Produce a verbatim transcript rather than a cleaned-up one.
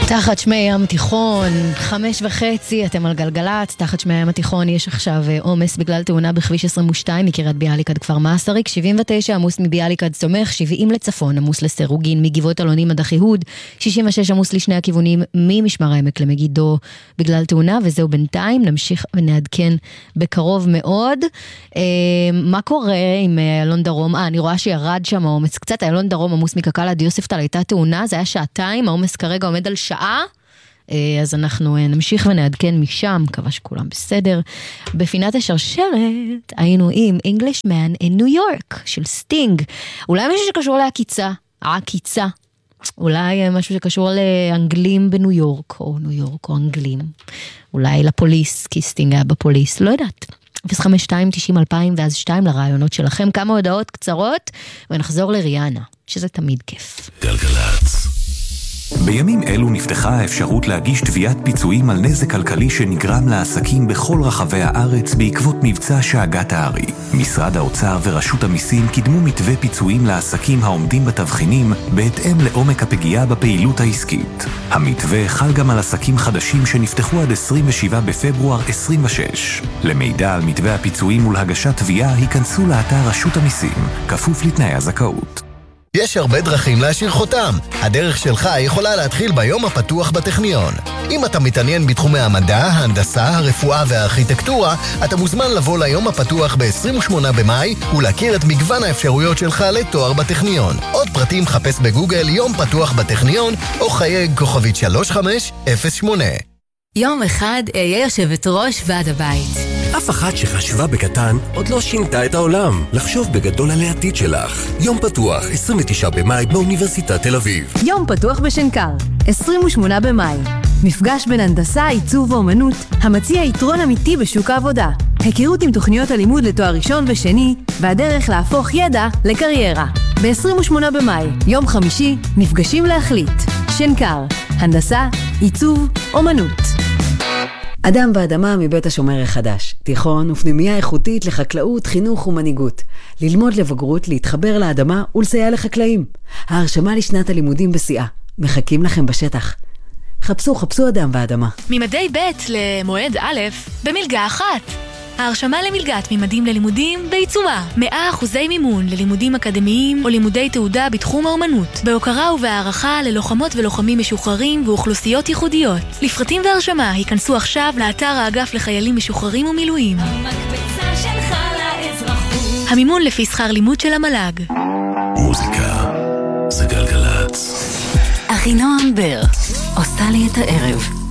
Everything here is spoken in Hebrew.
תחת שמי ים התיכון, חמש וחצי, אתם על גלגלת. תחת שמי ים התיכון יש עכשיו עומס בגלל תאונה בכביש עשרים ושתיים מקריית ביאליק עד כפר מסריק, שבעים ותשע עמוס מביאליק עד סומך, שבעים לצפון עמוס לסירוגין מגבעות אלונים עד אחיהוד, שישים ושש עמוס לשני הכיוונים ממשמר העמק למגידו בגלל תאונה, וזהו בינתיים. נמשיך ונעדכן בקרוב מאוד. אה, מה קורה עם אלון דרום? אה, אני רואה שירד שם העומס קצת. אלון דרום עמוס מקק"ל עד יוספטל, הייתה תאונה, זה היה שעתיים, העומס כרגע עומד על שעה, אז אנחנו נמשיך ונעדכן משם, מקווה שכולם בסדר. בפינת השרשרת היינו עם Englishman in New York של סטינג. אולי משהו שקשור להקיצה, העקיצה. אולי משהו שקשור לאנגלים בניו יורק, או ניו יורק או אנגלים. אולי לפוליס, כי סטינג היה בפוליס, לא יודעת. אפס חמש שתיים תשעים אלפיים ואז שתיים לרעיונות שלכם, כמה הודעות קצרות, ונחזור לריאנה, שזה תמיד כיף. גלגלץ. בימים אלו נפתחה האפשרות להגיש תביעת פיצויים על נזק כלכלי שנגרם לעסקים בכל רחבי הארץ בעקבות מבצע שאגת הארי. משרד האוצר ורשות המיסים קידמו מתווה פיצויים לעסקים העומדים בתבחינים בהתאם לעומק הפגיעה בפעילות העסקית. המתווה חל גם על עסקים חדשים שנפתחו עד עשרים ושבעה בפברואר עשרים ושש. למידע על מתווה הפיצויים ולהגשת תביעה היכנסו לאתר רשות המיסים, כפוף לתנאי הזכאות. יש הרבה דרכים להשאיר חותם. הדרך שלך יכולה להתחיל ביום הפתוח בטכניון. אם אתה מתעניין בתחומי המדע, ההנדסה, הרפואה והארכיטקטורה, אתה מוזמן לבוא ליום הפתוח ב-עשרים ושמונה במאי ולהכיר את מגוון האפשרויות שלך לתואר בטכניון. עוד פרטים חפש בגוגל יום פתוח בטכניון או חייג כוכבית שלוש חמש אפס שמונה. יום אחד אהיה יושבת ראש ועד הבית. אף אחת שחשבה בקטן עוד לא שינתה את העולם. לחשוב בגדול על העתיד שלך. יום פתוח, עשרים ותשעה במאי באוניברסיטת תל אביב. יום פתוח בשנקר, עשרים ושמונה במאי. מפגש בין הנדסה, עיצוב ואומנות, המציע יתרון אמיתי בשוק העבודה. היכרות עם תוכניות הלימוד לתואר ראשון ושני, והדרך להפוך ידע לקריירה. ב-עשרים ושמונה במאי, יום חמישי, נפגשים להחליט. שנקר, הנדסה, עיצוב, אומנות. אדם ואדמה מבית השומר החדש, תיכון ופנימיה איכותית לחקלאות, חינוך ומנהיגות. ללמוד לבגרות, להתחבר לאדמה ולסייע לחקלאים. ההרשמה לשנת הלימודים בשיאה. מחכים לכם בשטח. חפשו, חפשו אדם ואדמה. ממדי ב' למועד א' במלגה אחת. ההרשמה למלגת ממדים ללימודים בעיצומה. מאה אחוזי מימון ללימודים אקדמיים או לימודי תעודה בתחום האומנות. בהוקרה ובהערכה ללוחמות ולוחמים משוחררים ואוכלוסיות ייחודיות. לפרטים והרשמה היכנסו עכשיו לאתר האגף לחיילים משוחררים ומילואים. המקבצה שלך לאזרחות. המימון לפי שכר לימוד של המל"ג. מוזיקה זה גלגלץ. אחינועם בר עושה לי את הערב.